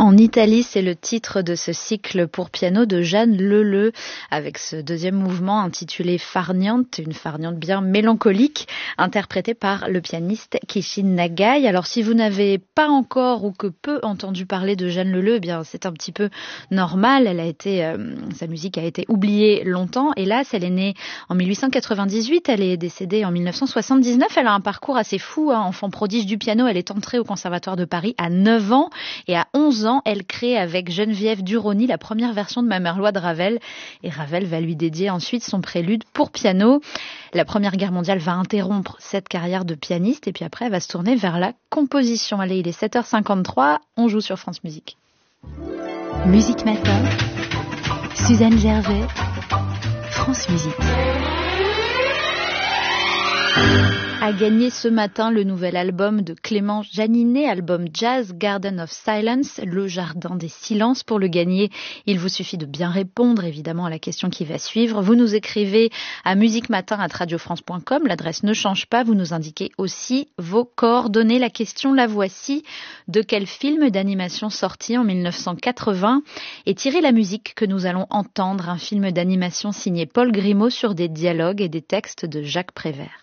En Italie, c'est le titre de ce cycle pour piano de Jeanne Leleu, avec ce deuxième mouvement intitulé Farniente, une farniente bien mélancolique, interprétée par le pianiste Kishin Nagai. Alors si vous n'avez pas encore ou que peu entendu parler de Jeanne Leleu, eh bien c'est un petit peu normal. Sa musique a été oubliée longtemps. Hélas, elle est née en 1898, elle est décédée en 1979. Elle a un parcours assez fou, enfant prodige du piano. Elle est entrée au Conservatoire de Paris à 9 ans et à 11 ans, elle crée avec Geneviève Duroni la première version de Mamerlois de Ravel. Et Ravel va lui dédier ensuite son prélude pour piano. La Première Guerre mondiale va interrompre cette carrière de pianiste et puis après, elle va se tourner vers la composition. Allez, il est 7h53, on joue sur France Musique. Musique Matin, Suzanne Gervais, France Musique. A gagné ce matin le nouvel album de Clément Janinet, album Jazz Garden of Silence, le jardin des silences. Pour le gagner, il vous suffit de bien répondre évidemment à la question qui va suivre. Vous nous écrivez à musiquematin@radiofrance.com, l'adresse ne change pas, vous nous indiquez aussi vos coordonnées. La question, la voici: de quel film d'animation sorti en 1980 est tirée la musique que nous allons entendre, un film d'animation signé Paul Grimaud sur des dialogues et des textes de Jacques Prévert?